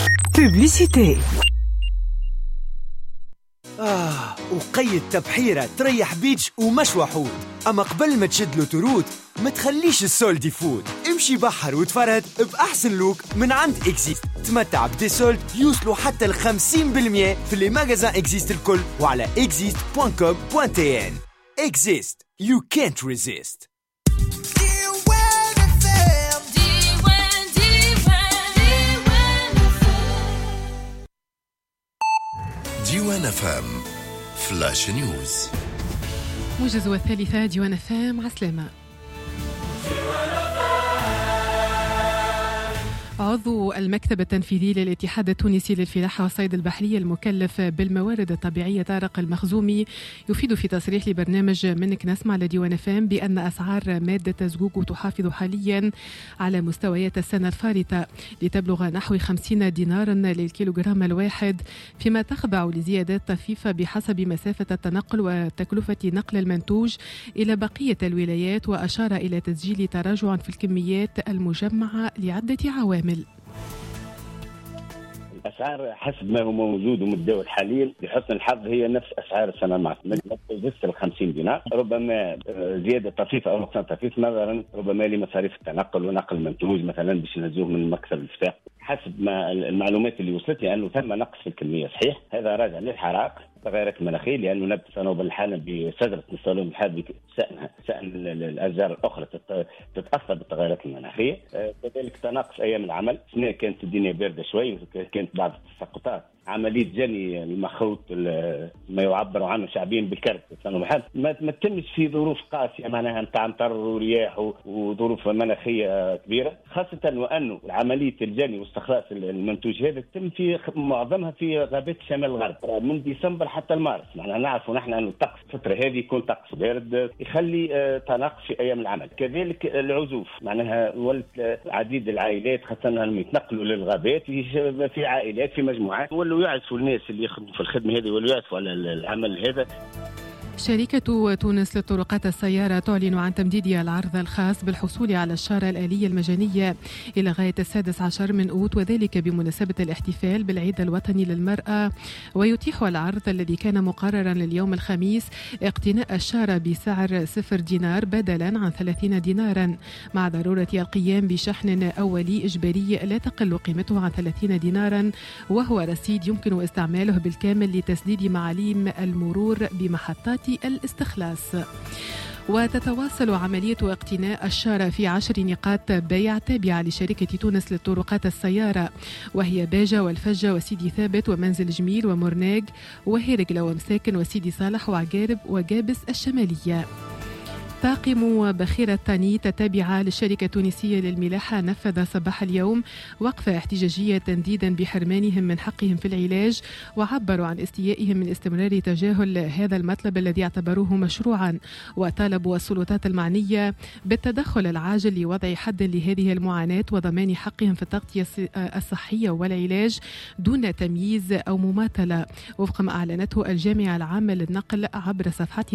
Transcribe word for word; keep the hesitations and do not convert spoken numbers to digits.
Publicité. آه وقيد تبحيرة تريح بيتش ومش وحود. أما قبل ما تشد له ترود ما تخليش السولد يفوت. امشي بحر وتفرد بأحسن لوك من عند إكزيست. تمتع بدي سولد يوصلوا حتى الخمسين بالمية في اللي ماغازان إكزيست الكل وعلى إكزيست دوت كوم دوت إيه إن. إكزيست, you can't resist. ديوان فام فلاش نيوز. موجز والثالثة ديوان فام. عسلامة. عضو المكتب التنفيذي للاتحاد التونسي للفلاحة والصيد البحري المكلف بالموارد الطبيعية طارق المخزومي يفيد في تصريح لبرنامج منك نسمع لديوان فام بأن أسعار مادة الزقوق تحافظ حاليا على مستويات السنة الفارطة لتبلغ نحو خمسين دينارا للكيلوغرام الواحد، فيما تخضع لزيادات طفيفة بحسب مسافة التنقل وتكلفة نقل المنتوج إلى بقية الولايات، وأشار إلى تسجيل تراجع في الكميات المجمعة لعدة عوامل. الأسعار حسب ما هو موجود ومتداول حاليا بحسن الحظ هي نفس أسعار السنة الماضية، ما تزيدش ال خمسين دينار، ربما زيادة طفيفة أو نقصان طفيف نظرا ربما لمصاريف التنقل ونقل المنتوج مثلا باش نزوه من مكتب الفتاق. حسب ما المعلومات اللي وصلتني أنه ثم نقص في الكمية صحيح، هذا راجع للحرائق التغيرات المناخية لأنه نبت تناوب الحالة بشجرة نستغلون الحال بشأنها شأن الأشجار الأخرى تتأثر بالتغيرات المناخية. كذلك تناقص أيام العمل، سنة كانت الدنيا باردة شوي وكانت بعض التساقطات، عملية جني المخروط ما يعبر عنه شعبيا بالكرت ما ما تتمش في ظروف قاسية معناها نتاع مطر ورياح وظروف مناخية كبيرة، خاصة وأنه عملية الجني واستخلاص المنتوج هذا تتم في معظمها في غابات الشمال الغرب من ديسمبر حتى المارس. معناها نعرف ونحن أن الطقس الفترة هذه يكون طقس بارد يخلي تناقص في أيام العمل. كذلك العزوف معناها ولت عديد العائلات خاصة أنهم يتنقلوا للغابات في عائلات في مجموعات ولو يعزفوا الناس اللي يخدموا في الخدمة هذه ولو يعزفوا على العمل هذا. شركة تونس للطرقات السيارة تعلن عن تمديد العرض الخاص بالحصول على الشارة الآلية المجانية إلى غاية السادس عشر من أوت، وذلك بمناسبة الاحتفال بالعيد الوطني للمرأة. ويتيح العرض الذي كان مقررا لليوم الخميس اقتناء الشارة بسعر صفر دينار بدلا عن ثلاثين دينارا، مع ضرورة القيام بشحن أولي إجباري لا تقل قيمته عن ثلاثين دينارا، وهو رصيد يمكن استعماله بالكامل لتسديد معاليم المرور بمحطات الاستخلاص. وتتواصل عملية اقتناء الشارة في عشر نقاط بيع تابعة لشركة تونس للطرقات السيارة، وهي باجة والفجة وسيدي ثابت ومنزل جميل ومرناج وهيرقلة ومساكن وسيدي صالح وعقارب وجابس الشمالية. طاقم بخيرة تانيت التابعة للشركة التونسية للملاحة نفذ صباح اليوم وقفة احتجاجية تنديدا بحرمانهم من حقهم في العلاج، وعبروا عن استيائهم من استمرار تجاهل هذا المطلب الذي اعتبروه مشروعا، وطالبوا السلطات المعنية بالتدخل العاجل لوضع حد لهذه المعاناة وضمان حقهم في التغطية الصحية والعلاج دون تمييز أو مماطلة، وفق ما أعلنته الجامعة العامة للنقل عبر صفحتها